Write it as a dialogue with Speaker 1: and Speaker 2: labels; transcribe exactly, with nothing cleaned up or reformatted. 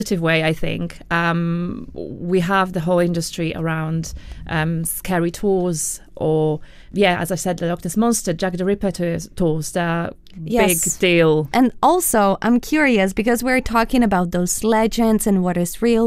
Speaker 1: positive way, I think. Um, we have the whole industry around um, scary tours, or, yeah, as I said, the Loch Ness Monster, Jack the Ripper tours, tours they're
Speaker 2: Yes.
Speaker 1: big deal.
Speaker 2: And also, I'm curious because we're talking about those legends and what is real.